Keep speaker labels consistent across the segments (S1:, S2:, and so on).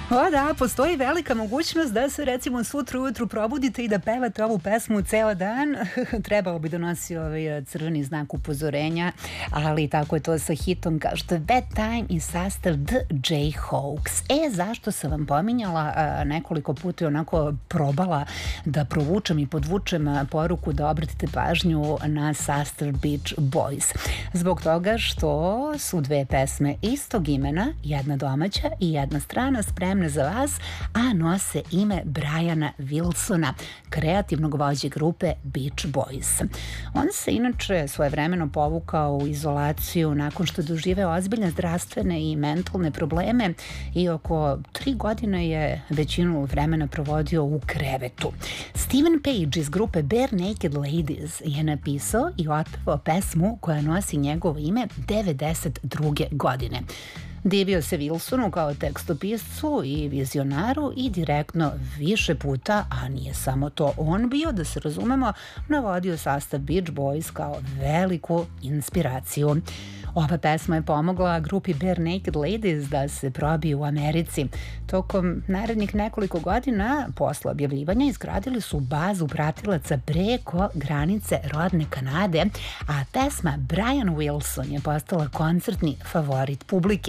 S1: O da, postoji velika mogućnost da se recimo sutra ujutru probudite i da pevate ovu pesmu ceo dan. Trebalo bi da nosi ovaj crveni znak upozorenja, ali tako je to sa hitom kao što je Bedtime i sastav The Jayhawks. Zašto sam vam pominjala nekoliko puta i onako probala da provučem i podvučem poruku da obratite pažnju na sastav Beach Boys. Zbog toga što su dve pesme istog imena, jedna domaća i jedna strana, spremne za vas, a nose ime Briana Wilsona, kreativnog vođe grupe Beach Boys. On se inače svojevremeno povukao u izolaciju nakon što doživeo ozbiljne zdravstvene i mentalne probleme i oko 3 godine je većinu vremena provodio u krevetu. Steven Page iz grupe Bare Naked Ladies je napisao i otpevao pesmu koja nosi njegovo ime 92. godine. Divio se Wilsonu kao tekstopiscu i vizionaru i direktno više puta, a nije samo to on bio, da se razumemo, navodio sastav Beach Boys kao veliku inspiraciju. Ova pesma je pomogla grupi Bare Naked Ladies da se probije u Americi. Tokom narednih nekoliko godina posle objavljivanja izgradili su bazu pratilaca preko granice rodne Kanade, a pesma Brian Wilson je postala koncertni favorit publike.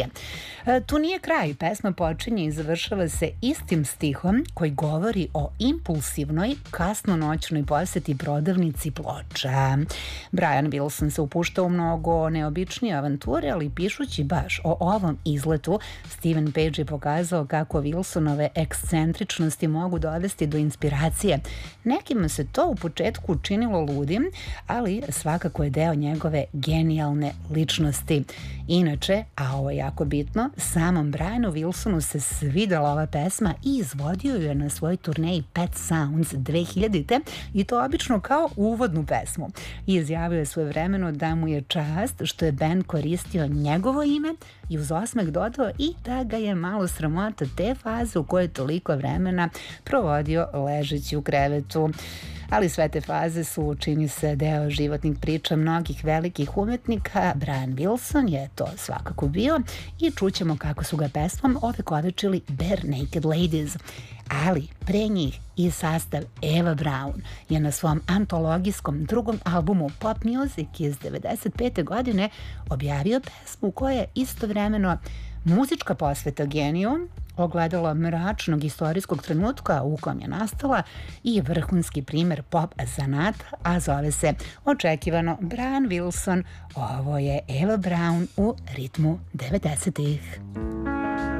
S1: Tu nije kraj, pesma počinje i završava se istim stihom koji govori o impulsivnoj kasnonoćnoj poseti prodavnici ploča. Brian Wilson se upuštao u mnogo neobičnije avanture, ali pišući baš o ovom izletu, Steven Page je pokazao kako Wilsonove ekscentričnosti mogu dovesti do inspiracije. Nekima se to u početku učinilo ludim, ali svakako je deo njegove genijalne ličnosti. Inače, a ovo je jako bitno, samom Brianu Wilsonu se svidela ova pesma i izvodio je na svojoj turneji Pet Sounds 2000. i to obično kao uvodnu pesmu. I izjavio je svojevremeno da mu je čast što je band koristio njegovo ime i uz osmeh dodao i da ga je malo sramota te faze u kojoj je toliko vremena provodio ležeći u krevetu. Ali sve te faze su, čini se, deo životnih priča mnogih velikih umetnika. Brian Wilson je to svakako bio i čućemo kako su ga pesmom ovekovečili Bare Naked Ladies. Ali pre njih i sastav Eva Braun je na svom antologijskom drugom albumu Pop Music iz 95. godine objavio pesmu koja je istovremeno muzička posveta geniju, ogledalo mračnog istorijskog trenutka u kom je nastala i vrhunski primer pop zanata, a zove se očekivano Brian Wilson. Ovo je Eva Braun u ritmu 90-ih.